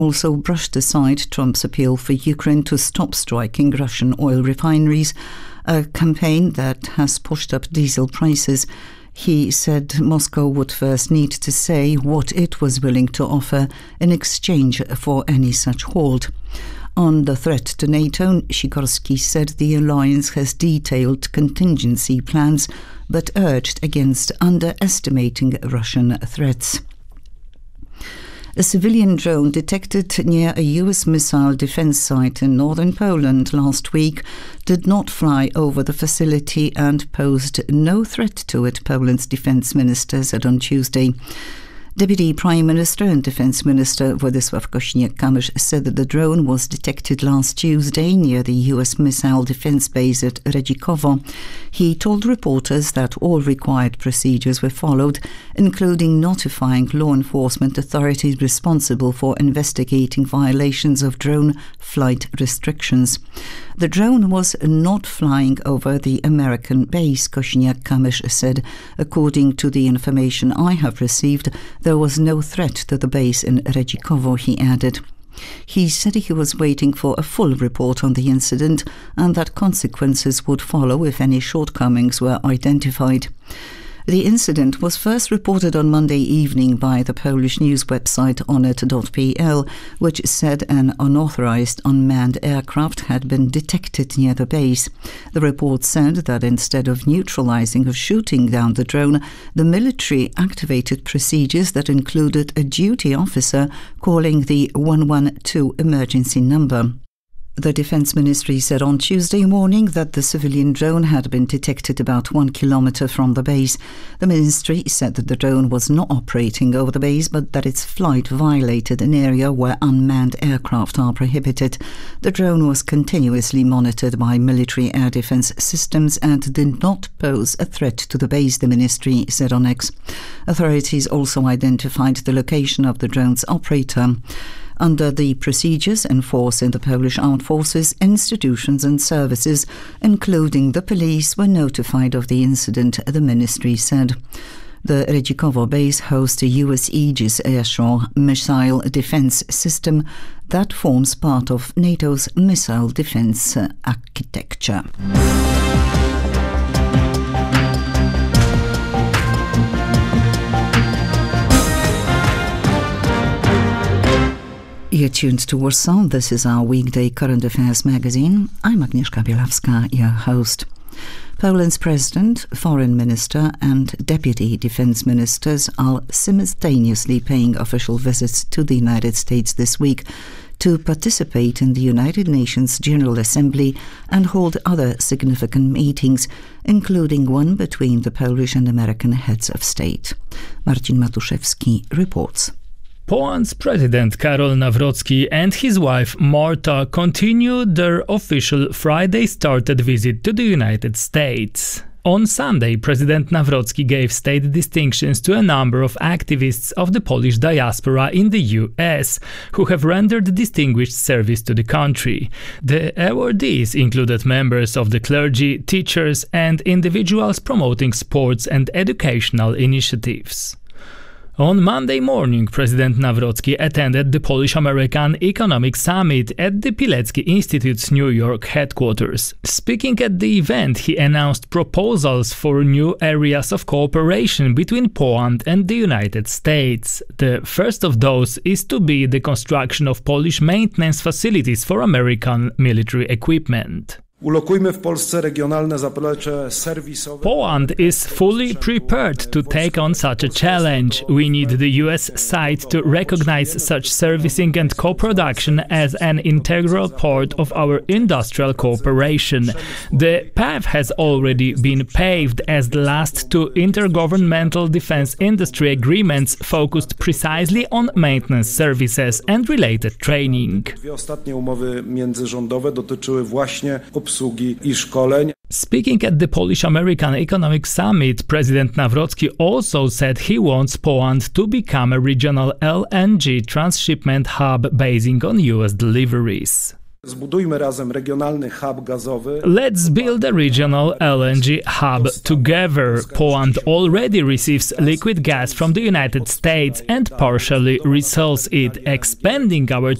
also brushed aside Trump's appeal for Ukraine to stop striking Russian oil refineries, a campaign that has pushed up diesel prices. He said Moscow would first need to say what it was willing to offer in exchange for any such halt. On the threat to NATO, Sikorski said the alliance has detailed contingency plans, but urged against underestimating Russian threats. A civilian drone detected near a US missile defense site in northern Poland last week did not fly over the facility and posed no threat to it, Poland's defense minister said on Tuesday. Deputy Prime Minister and Defense Minister Władysław Kosiniak-Kamysz said that the drone was detected last Tuesday near the US missile defense base at Redzikowo. He told reporters that all required procedures were followed, including notifying law enforcement authorities responsible for investigating violations of drone flight restrictions. The drone was not flying over the American base, Kosiniak-Kamysz said. According to the information I have received, there was no threat to the base in Redzikowo, he added. He said he was waiting for a full report on the incident and that consequences would follow if any shortcomings were identified. The incident was first reported on Monday evening by the Polish news website onet.pl, which said an unauthorized unmanned aircraft had been detected near the base. The report said that instead of neutralizing or shooting down the drone, the military activated procedures that included a duty officer calling the 112 emergency number. The Defense Ministry said on Tuesday morning that the civilian drone had been detected about 1 kilometre from the base. The ministry said that the drone was not operating over the base, but that its flight violated an area where unmanned aircraft are prohibited. The drone was continuously monitored by military air defence systems and did not pose a threat to the base, the ministry said on X. Authorities also identified the location of the drone's operator. Under the procedures in force in the Polish armed forces, institutions and services, including the police, were notified of the incident, the ministry said. The Redzikowo base hosts a US Aegis airshore missile defense system that forms part of NATO's missile defense architecture. You're tuned to Warsaw. This is our weekday current affairs magazine. I'm Agnieszka Bielawska, your host. Poland's president, foreign minister and deputy defense ministers are simultaneously paying official visits to the United States this week to participate in the United Nations General Assembly and hold other significant meetings, including one between the Polish and American heads of state. Marcin Matuszewski reports. Poland's President Karol Nawrocki and his wife Marta continued their official Friday-started visit to the United States. On Sunday, President Nawrocki gave state distinctions to a number of activists of the Polish diaspora in the US who have rendered distinguished service to the country. The awardees included members of the clergy, teachers, and individuals promoting sports and educational initiatives. On Monday morning, President Nawrocki attended the Polish-American Economic Summit at the Pilecki Institute's New York headquarters. Speaking at the event, he announced proposals for new areas of cooperation between Poland and the United States. The first of those is to be the construction of Polish maintenance facilities for American military equipment. Poland is fully prepared to take on such a challenge. We need the US side to recognize such servicing and co-production as an integral part of our industrial cooperation. The path has already been paved, as the last two intergovernmental defense industry agreements focused precisely on maintenance services and related training. Speaking at the Polish-American Economic Summit, President Nawrocki also said he wants Poland to become a regional LNG transshipment hub basing on US deliveries. Zbudujmy razem regionalny hub gazowy. Let's build a regional LNG hub together. Poland already receives liquid gas from the United States and partially resells it. Expanding our